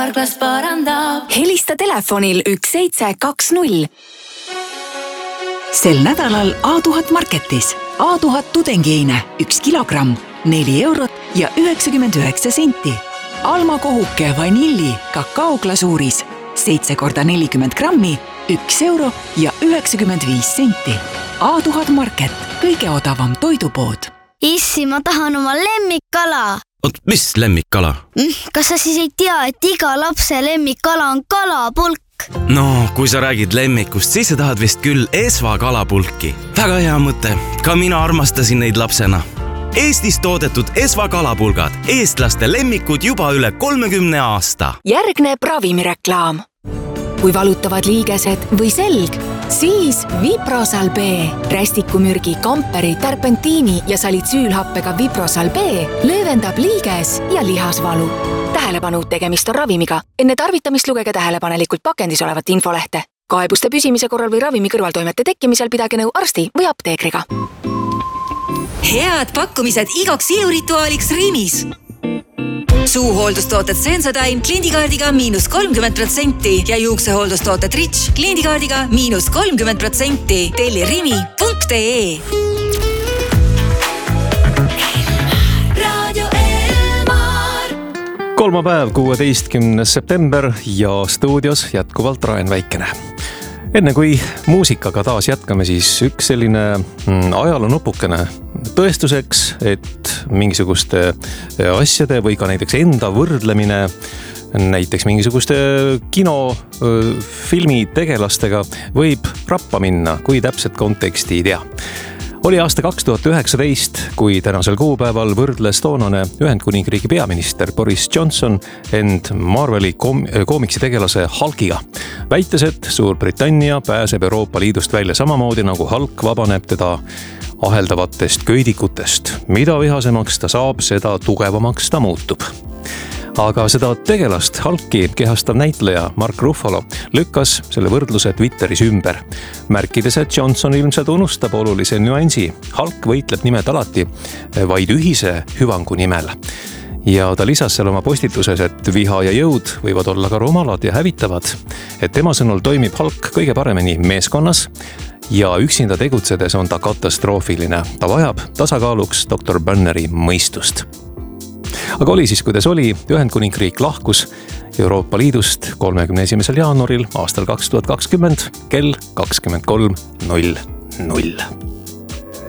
Carglass parandab. Helista telefonil 1720. Sel nädalal A1000 Marketis. A1000 tudengieine 1 kilogramm, 4 eurot ja 99 senti. Alma kohuke vanilli kakaoglasuuris 7 × 40 grammi, 1 euro ja 95 senti. A1000 Market, kõige odavam toidupood. Issi, ma tahan oma lemmikkala. Oot, mis lemmikkala? Kas sa siis ei tea, et iga lapse lemmikkala on kalapulk? No, kui sa räägid lemmikust, siis sa tahad vist küll Esva kalapulki. Väga hea mõte. Ka mina armastasin neid lapsena. Eestis toodetud Esva kalapulgad. Eestlaste lemmikud juba üle 30 aasta. Järgneb ravimireklaam. Kui valutavad liigesed või selg, siis Viprosal B. Rästikumürgi, kamperi, terpentiini ja salitsüülhappega Viprosal B löövendab liiges ja lihasvalu. Tähelepanu, tegemist on ravimiga. Enne tarvitamist lugege tähelepanelikult pakendis olevat infolehte. Kaebuste püsimise korral või ravimi kõrvaltoimete tekkimisel pidage nõu arsti või apteekriga. Head pakkumised igaks ilurituaaliks Rimis. Suuhooldustooted Sensodyne kliendikaardiga -30% ja juuksehooldustooted Rich kliendikaardiga -30%. Telli rimi.ee. Radio Elmar. Kolmapäev, 16. september ja stuudios jätkuvalt Raen Väikene. Enne kui muusikaga taas jätkame, siis üks selline ajaloonupukene tõestuseks, et mingisuguste asjade või ka näiteks enda võrdlemine näiteks mingisuguste kinofilmi tegelastega võib rappa minna, kui täpset konteksti ei tea. Oli aasta 2019, kui tänasel kuupäeval võrdles toonane Ühendkuningriigi peaminister Boris Johnson end Marveli koomiksi tegelase Hulkiga. Väites, et Suurbritannia pääseb Euroopa Liidust välja samamoodi nagu Hulk vabaneb teda aheldavatest köidikutest. Mida vihasemaks ta saab, seda tugevamaks ta muutub. Aga seda tegelast Hulki kehastav näitleja Mark Ruffalo lükkas selle võrdluse Twitteris ümber. Märkides, et Johnson ilmselt unustab olulise nüansi. Hulk võitleb nimed alati vaid ühise hüvangu nimel. Ja ta lisas seal oma postituses, et viha ja jõud võivad olla ka rumalad ja hävitavad. Et tema sõnul toimib Hulk kõige paremini meeskonnas ja üksinda tegutsedes on ta katastroofiline. Ta vajab tasakaaluks Dr. Banneri mõistust. Aga oli siis, kuidas oli, Ühendkuningriik lahkus Euroopa Liidust 31. jaanuaril aastal 2020 kell 23:00.